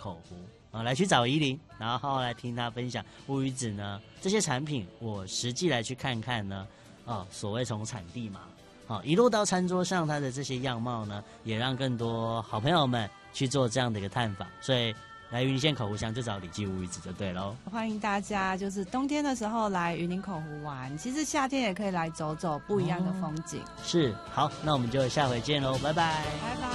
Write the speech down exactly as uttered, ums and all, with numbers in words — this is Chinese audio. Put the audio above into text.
口湖啊，来去找宜林，然后来听他分享乌鱼子呢这些产品，我实际来去看看呢，哦，所谓从产地嘛，好、哦、一路到餐桌上，它的这些样貌呢，也让更多好朋友们去做这样的一个探访，所以来云林县口湖乡就找李记乌鱼子就对喽。 欢迎大家，就是冬天的时候来云林口湖玩，其实夏天也可以来走走不一样的风景。 哦、是，好，那我们就下回见喽，拜拜， 拜拜。